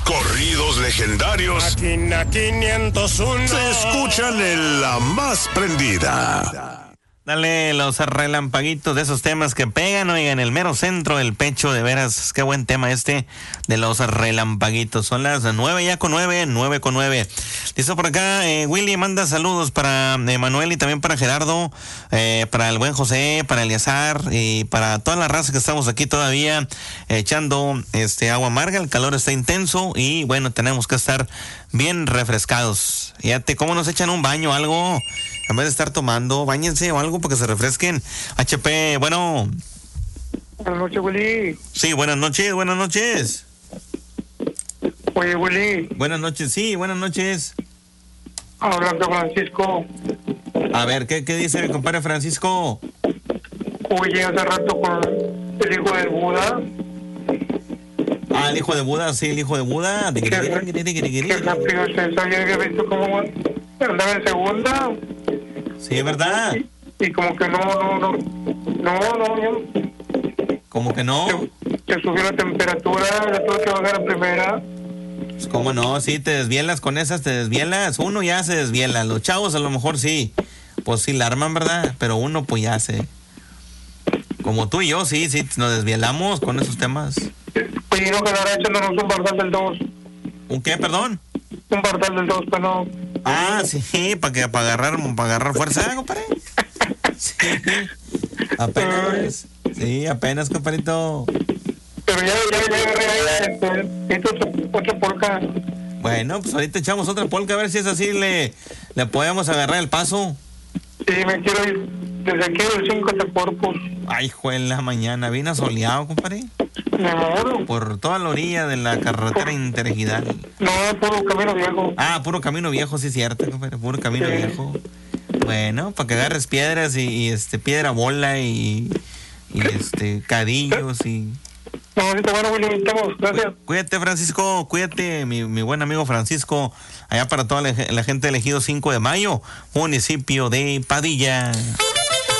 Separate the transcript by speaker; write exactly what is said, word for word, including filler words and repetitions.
Speaker 1: corridos legendarios.
Speaker 2: Máquina quinientos uno.
Speaker 1: Se escuchan en La Más Prendida.
Speaker 3: Dale los relampaguitos de esos temas que pegan, oigan, el mero centro del pecho, de veras, qué buen tema este de los relampaguitos. Son las nueve ya con nueve, nueve con nueve. Listo por acá, eh, Willy manda saludos para eh, Manuel y también para Gerardo, eh, para el buen José, para Eliazar y para toda la raza que estamos aquí todavía eh, echando este agua amarga. El calor está intenso y bueno, tenemos que estar bien refrescados. Fíjate cómo nos echan un baño, algo. En vez de estar tomando, báñense o algo para que se refresquen. H P, bueno.
Speaker 4: Buenas noches, Willy.
Speaker 3: Sí, buenas noches, buenas noches.
Speaker 4: Oye, Willy.
Speaker 3: Buenas noches, sí, buenas noches.
Speaker 4: Hablando Francisco.
Speaker 3: A ver, ¿qué, qué dice mi compadre Francisco?
Speaker 4: Oye, hace rato con el hijo del Buda.
Speaker 3: Ah, el hijo de Buda, sí, el hijo de Buda.
Speaker 4: Que rápido se sabía que visto cómo andaba en segunda.
Speaker 3: Sí, es verdad.
Speaker 4: Y, y como que no, no, no, no, no, no.
Speaker 3: ¿Cómo que no?
Speaker 4: Te, te subió la temperatura, la tuve que bajar a primera.
Speaker 3: Pues, ¿cómo no? Sí, te desvielas con esas, te desvielas. Uno ya se desviela. Los chavos a lo mejor sí. Pues sí la arman, ¿verdad? Pero uno pues ya se... Como tú y yo, sí, sí, nos desvielamos con esos temas.
Speaker 4: Oye, no quedará echándonos un bardal del dos.
Speaker 3: ¿Un qué, perdón?
Speaker 4: Un bardal del dos, pues no.
Speaker 3: Ah, sí, para que para agarrar, para agarrar fuerza, compadre. Sí, apenas, sí, apenas, compadrito.
Speaker 4: Pero ya, ya, ya agarré ahí, este, otra, otra polca.
Speaker 3: Bueno, pues ahorita echamos otra polca a ver si es así, le, le podemos agarrar el paso.
Speaker 4: Sí, me quiero ir desde aquí del cinco hasta Corpus.
Speaker 3: Ay, juela, mañana, bien asoleado, compadre.
Speaker 4: Me muero.
Speaker 3: Por toda la orilla de la carretera interregional.
Speaker 4: No, puro camino viejo.
Speaker 3: Ah, puro camino viejo, sí, cierto, compadre, puro camino
Speaker 4: sí.
Speaker 3: viejo. Bueno, para que agarres piedras y, y este, piedra bola y, y este, cadillos y...
Speaker 4: No, ahorita bueno, Willy, estamos, gracias.
Speaker 3: Cuídate, Francisco, cuídate, mi, mi buen amigo Francisco, allá para toda la, la gente elegido cinco de mayo, municipio de Padilla.